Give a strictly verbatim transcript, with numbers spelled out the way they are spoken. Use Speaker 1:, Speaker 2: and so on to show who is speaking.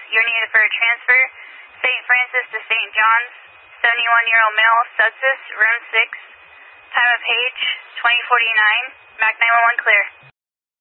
Speaker 1: You're needed for a transfer. Saint Francis to Saint John's. seventy-one-year-old male, sepsis, room six. Time of page, twenty forty-nine. Mac nine one one clear.